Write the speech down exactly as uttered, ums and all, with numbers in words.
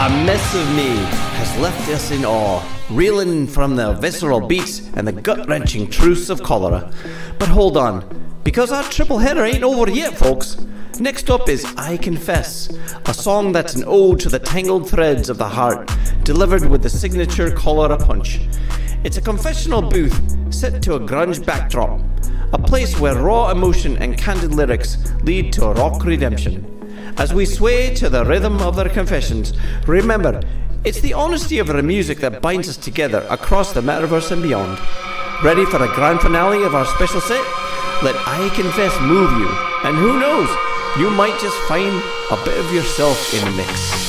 Mess of Me has left us in awe, reeling from the visceral beats and the gut-wrenching truths of cholera. But hold on, because our triple header ain't over yet, folks. Next up is I Confess, a song that's an ode to the tangled threads of the heart, delivered with the signature cholera punch. It's a confessional booth set to a grunge backdrop, a place where raw emotion and candid lyrics lead to a rock redemption. As we sway to the rhythm of their confessions, remember, it's the honesty of their music that binds us together across the metaverse and beyond. Ready for the grand finale of our special set? Let I Confess move you, and who knows, you might just find a bit of yourself in the mix.